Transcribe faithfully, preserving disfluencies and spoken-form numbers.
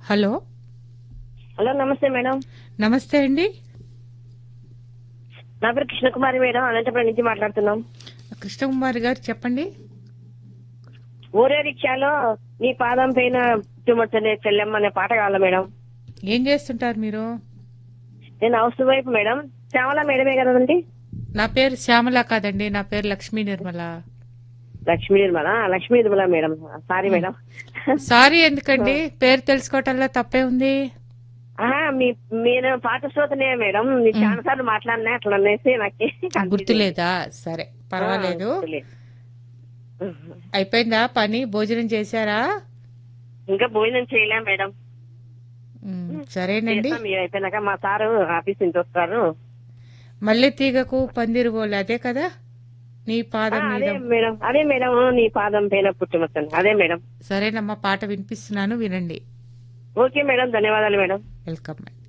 Hello hello నమస్తే madam. నమస్తే అండి. నా పేరు కృష్ణకుమారి మేడం, అనంతపురం నుంచి మాట్లాడుతున్నాం. కృష్ణకుమారి గారు చెప్పండి. ఊరే రిక్షాలో నీ పాదం పైన చుమర్చనే చెల్లెమ్మ అనే పాట కావాలా మేడం. ఏం చేస్తుంటారు మీరు? నేను హౌస్ వైఫ్ మేడం. శ్యామల మేడమే కదండి? నా పేరు శ్యామల కాదండి, నా పేరు Lakshmi Nirmala. Lakshmi Nirmala Lakshmi Nirmala madam, sorry madam. Sorry ఎందుకండి, పేరు తెలుసుకోవటంలో తప్పే ఉంది. ఆహా, మీ మీరు పాట శ్రోతనే మేడం. మీరు చాలా సార్లు మాట్లాడినా అట్లా అనేసి నాకు గుర్తులేదా? సరే పర్వాలేదు. అయిపోయిందా పని? భోజనం చేశారా? ఇంకా భోజనం చేయలేం మేడం. సరేనండి. మీరు అయిపోయినాక మా సారు ఆఫీస్ నుంచి వస్తారు. మళ్ళీ తీగకు పందిరు పోలే, అదే కదా నీ పాదం అదే మీద. మేడం, అదే మేడం, నీ పాదం పైన పుట్టుమచ్చండి, అదే మేడం. సరేనమ్మా, పాట వినిపిస్తున్నాను, వినండి. ఓకే మేడం, ధన్యవాదాలు మేడం. వెల్కమ్.